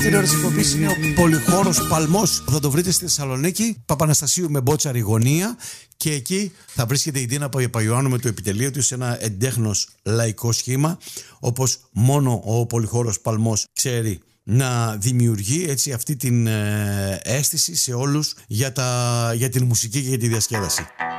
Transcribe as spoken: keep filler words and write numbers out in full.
Την ώρα της εκπομπής είναι ο Πολυχώρος Παλμός. Θα το βρείτε στη Θεσσαλονίκη, Παπαναστασίου με Μπότσαρη γωνία. Και εκεί θα βρίσκεται η Ντίνα Παπαϊωάννου με το επιτελείο του σε ένα εντέχνος λαϊκό σχήμα, όπως μόνο ο Πολυχώρος Παλμός ξέρει να δημιουργεί, έτσι, αυτή την ε, αίσθηση σε όλους για, τα, για την μουσική και για τη διασκέδαση.